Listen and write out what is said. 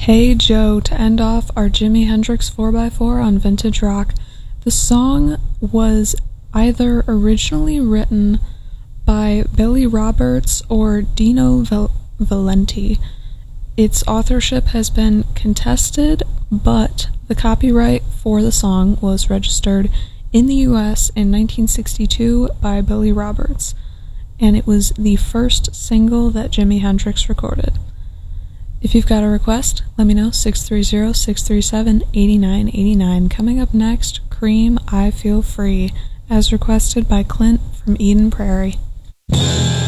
Hey Joe to end off our Jimi Hendrix 4x4 on Vintage Rock. The song was either originally written by Billy Roberts or Dino Valenti. Its authorship has been contested, but the copyright for the song was registered in the US in 1962 by Billy Roberts, and it was the first single that Jimi Hendrix recorded. If you've got a request, let me know, 630-637-8989. Coming up next, Cream, I Feel Free, as requested by Clint from Eden Prairie.